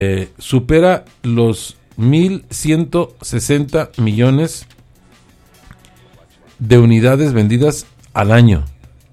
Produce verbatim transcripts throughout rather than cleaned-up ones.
eh, supera los mil ciento sesenta millones de unidades vendidas al año.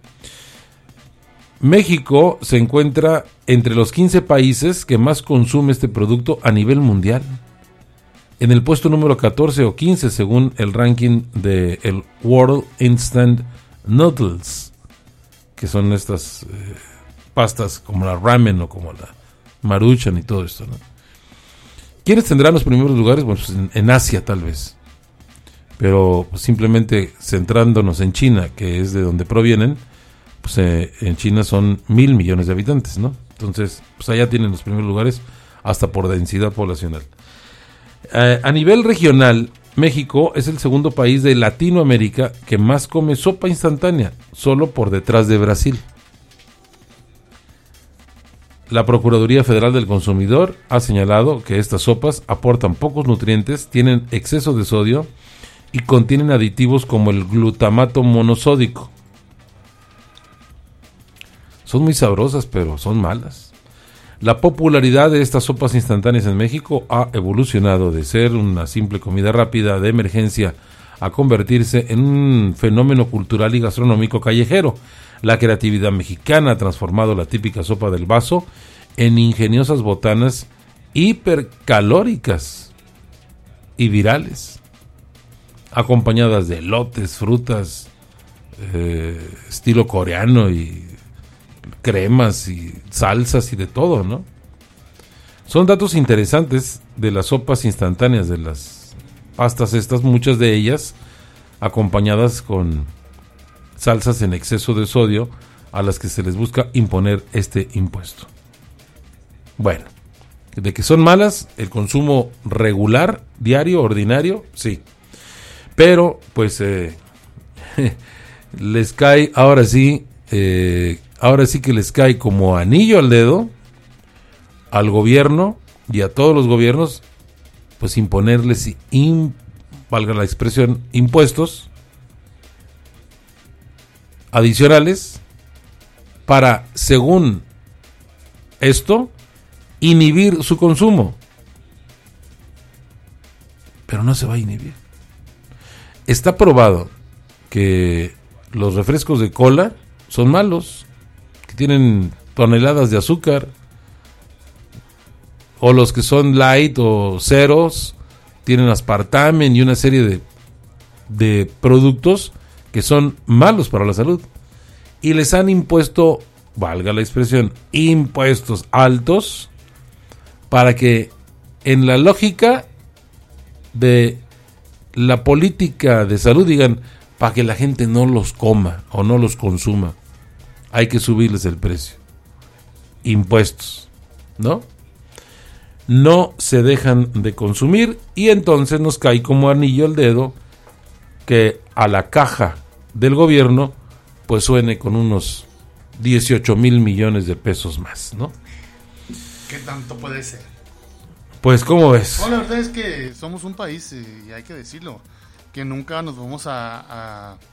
México se encuentra entre los quince países que más consume este producto a nivel mundial. En el puesto número catorce o quince según el ranking de el World Instant Noodles, que son estas eh, pastas como la ramen o como la Maruchan y todo esto, ¿no? ¿Quiénes tendrán los primeros lugares? Bueno, pues en, en Asia tal vez, pero pues, simplemente centrándonos en China, que es de donde provienen, pues eh, en China son mil millones de habitantes, ¿no? Entonces, pues allá tienen los primeros lugares hasta por densidad poblacional. Eh, a nivel regional, México es el segundo país de Latinoamérica que más come sopa instantánea, solo por detrás de Brasil. La Procuraduría Federal del Consumidor ha señalado que estas sopas aportan pocos nutrientes, tienen exceso de sodio y contienen aditivos como el glutamato monosódico. Son muy sabrosas, pero son malas. La popularidad de estas sopas instantáneas en México ha evolucionado de ser una simple comida rápida de emergencia a convertirse en un fenómeno cultural y gastronómico callejero. La creatividad mexicana ha transformado la típica sopa del vaso en ingeniosas botanas hipercalóricas y virales, acompañadas de elotes, frutas, eh, estilo coreano y cremas y salsas y de todo, ¿no? Son datos interesantes de las sopas instantáneas, de las pastas estas, muchas de ellas acompañadas con salsas en exceso de sodio a las que se les busca imponer este impuesto. Bueno, de que son malas, el consumo regular, diario, ordinario, sí. Pero, pues, eh, les cae, ahora sí, eh, ahora sí que les cae como anillo al dedo al gobierno y a todos los gobiernos, pues imponerles, in, valga la expresión, impuestos adicionales para, según esto, inhibir su consumo. Pero no se va a inhibir. Está probado que los refrescos de cola son malos, que tienen toneladas de azúcar, o los que son light o ceros tienen aspartame y una serie de, de productos que son malos para la salud, y les han impuesto, valga la expresión, impuestos altos para que, en la lógica de la política de salud, digan, para que la gente no los coma o no los consuma, hay que subirles el precio. Impuestos, ¿no? No se dejan de consumir y entonces nos cae como anillo al dedo que a la caja del gobierno pues suene con unos dieciocho mil millones de pesos más, ¿no? ¿Qué tanto puede ser? Pues, ¿cómo ves? No, la verdad es que somos un país, eh, y hay que decirlo, que nunca nos vamos a, a,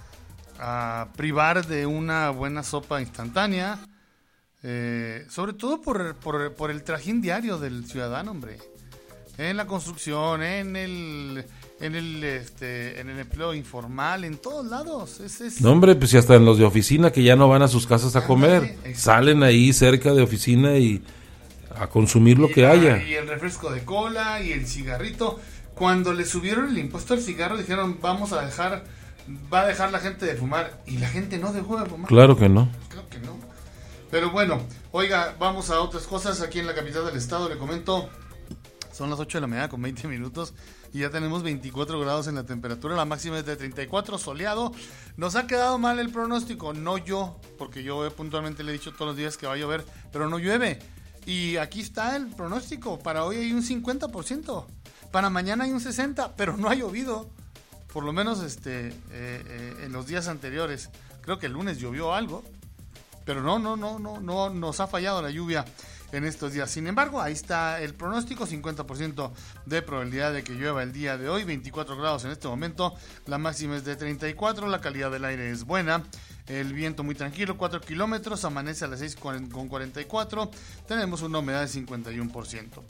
a privar de una buena sopa instantánea, eh, sobre todo por, por, por el trajín diario del ciudadano, hombre. En la construcción, en el en el este en el empleo informal, en todos lados. Es, es... No, hombre, pues y hasta en los de oficina que ya no van a sus casas a comer, ah, salen ahí cerca de oficina y a consumir lo y, que haya. Y el refresco de cola y el cigarrito. Cuando le subieron el impuesto al cigarro, dijeron, vamos a dejar, va a dejar la gente de fumar. Y la gente no dejó de fumar. Claro que no. Claro que no. Pero bueno, oiga, vamos a otras cosas. Aquí en la capital del estado, le comento, son las ocho de la mañana con veinte minutos y ya tenemos veinticuatro grados en la temperatura. La máxima es de treinta y cuatro, soleado. Nos ha quedado mal el pronóstico, no yo, porque yo puntualmente le he dicho todos los días que va a llover, pero no llueve. Y aquí está el pronóstico. Para hoy hay un cincuenta por ciento. Para mañana hay un sesenta por ciento, pero no ha llovido. Por lo menos este eh, eh, en los días anteriores. Creo que el lunes llovió algo. Pero no, no, no, no, no nos ha fallado la lluvia en estos días. Sin embargo, ahí está el pronóstico, cincuenta por ciento de probabilidad de que llueva el día de hoy, veinticuatro grados en este momento, la máxima es de treinta y cuatro, la calidad del aire es buena. El viento muy tranquilo, cuatro kilómetros, amanece a las seis con cuarenta y cuatro. Tenemos una humedad de cincuenta y uno por ciento.